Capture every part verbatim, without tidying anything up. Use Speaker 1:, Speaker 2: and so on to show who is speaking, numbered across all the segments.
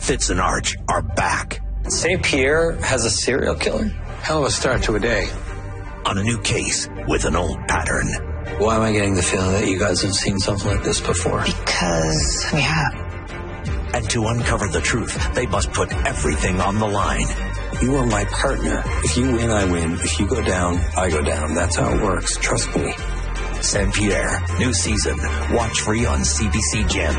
Speaker 1: Fitz and Arch are back.
Speaker 2: Saint Pierre has a serial killer?
Speaker 3: Hell of a start to a day.
Speaker 1: On a new case with an old pattern.
Speaker 2: Why am I getting the feeling that you guys have seen something like this before?
Speaker 4: Because we have.
Speaker 1: And to uncover the truth, they must put everything on the line.
Speaker 2: You are my partner. If you win, I win. If you go down, I go down. That's how it works. Trust me.
Speaker 1: Saint Pierre, new season. Watch free on C B C Gem.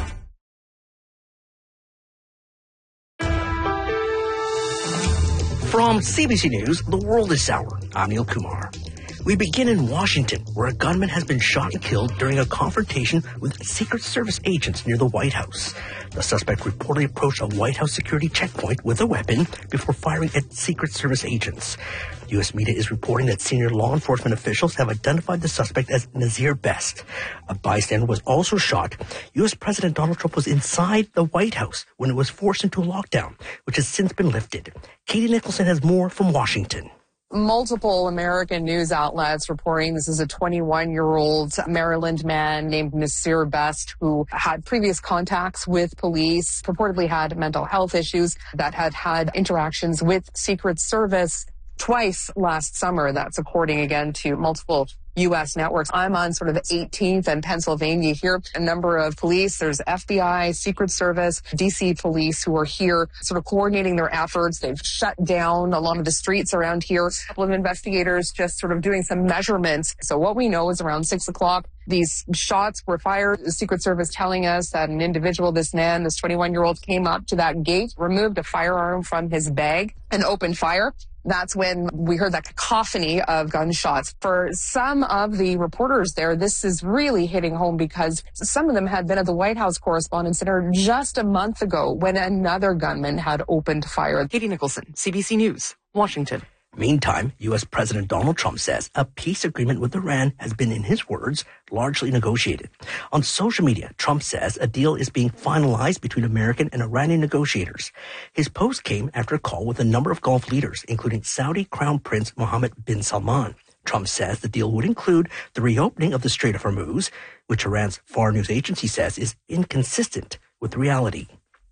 Speaker 5: From C B C News, The World this hour, I'm Neil Kumar. We begin in Washington, where a gunman has been shot and killed during a confrontation with Secret Service agents near the White House. The suspect reportedly approached a White House security checkpoint with a weapon before firing at Secret Service agents. U S media is reporting that senior law enforcement officials have identified the suspect as Nazir Best. A bystander was also shot. U S President Donald Trump was inside the White House when it was forced into a lockdown, which has since been lifted. Katie Nicholson has more from Washington.
Speaker 6: Multiple American news outlets reporting this is a twenty-one-year-old Maryland man named Nazir Best who had previous contacts with police, purportedly had mental health issues, that had had interactions with Secret Service twice last summer. That's according again to multiple U S networks. I'm on sort of the eighteenth and Pennsylvania here. A number of police, there's F B I, Secret Service, D C police who are here sort of coordinating their efforts. They've shut down a lot of the streets around here. A couple of investigators just sort of doing some measurements. So what we know is around six o'clock, these shots were fired. The Secret Service telling us that an individual, this man, this twenty-one-year-old, came up to that gate, removed a firearm from his bag, and opened fire. That's when we heard that cacophony of gunshots. For some of the reporters there, this is really hitting home because some of them had been at the White House Correspondents' Center just a month ago when another gunman had opened fire.
Speaker 5: Katie Nicholson, C B C News, Washington. Meantime, U S President Donald Trump says a peace agreement with Iran has been, in his words, largely negotiated. On social media, Trump says a deal is being finalized between American and Iranian negotiators. His post came after a call with a number of Gulf leaders, including Saudi Crown Prince Mohammed bin Salman. Trump says the deal would include the reopening of the Strait of Hormuz, which Iran's foreign news agency says is inconsistent with reality.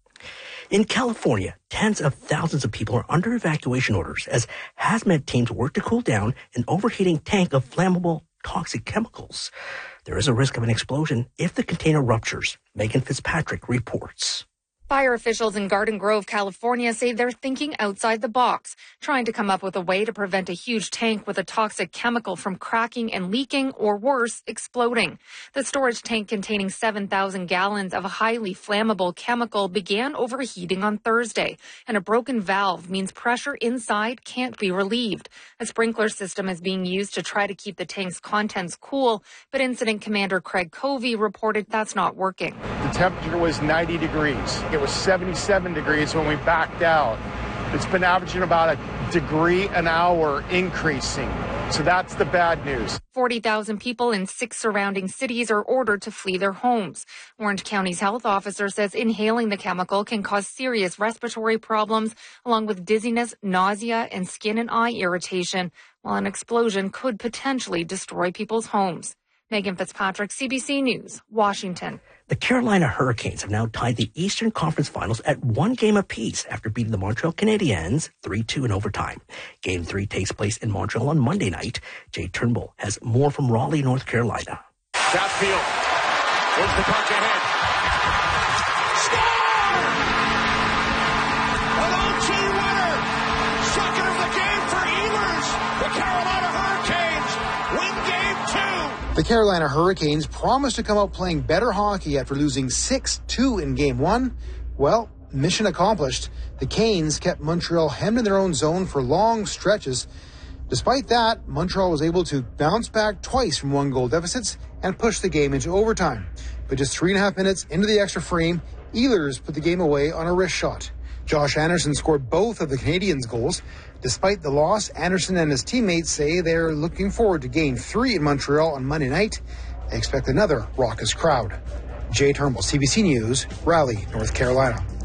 Speaker 5: In California, tens of thousands of people are under evacuation orders as hazmat teams work to cool down an overheating tank of flammable toxic chemicals. There is a risk of an explosion if the container ruptures. Megan Fitzpatrick reports.
Speaker 7: Fire officials in Garden Grove, California say they're thinking outside the box, trying to come up with a way to prevent a huge tank with a toxic chemical from cracking and leaking, or worse, exploding. The storage tank containing seven thousand gallons of a highly flammable chemical began overheating on Thursday, and a broken valve means pressure inside can't be relieved. A sprinkler system is being used to try to keep the tank's contents cool, but Incident Commander Craig Covey reported that's not working.
Speaker 8: The temperature was ninety degrees. It was seventy-seven degrees when we backed out. It's been averaging about a degree an hour increasing. So that's the bad news.
Speaker 7: forty thousand people in six surrounding cities are ordered to flee their homes. Orange County's health officer says inhaling the chemical can cause serious respiratory problems, along with dizziness, nausea, and skin and eye irritation, while an explosion could potentially destroy people's homes. Megan Fitzpatrick, C B C News, Washington.
Speaker 5: The Carolina Hurricanes have now tied the Eastern Conference Finals at one game apiece after beating the Montreal Canadiens three two in overtime. Game three takes place in Montreal on Monday night. Jay Turnbull has more from Raleigh, North Carolina.
Speaker 9: Southfield. Here's the punch ahead. Score! An O T winner! Second of the game for Ehlers. The Carolina Hurricanes win game two.
Speaker 10: The Carolina Hurricanes promised to come out playing better hockey after losing six two in game one. Well, mission accomplished. The Canes kept Montreal hemmed in their own zone for long stretches. Despite that, Montreal was able to bounce back twice from one-goal deficits and push the game into overtime. But just three and a half minutes into the extra frame, Ehlers put the game away on a wrist shot. Josh Anderson scored both of the Canadiens' goals. Despite the loss, Anderson and his teammates say they're looking forward to Game three in Montreal on Monday night. They expect another raucous crowd. Jay Turnbull, C B C News, Raleigh, North Carolina.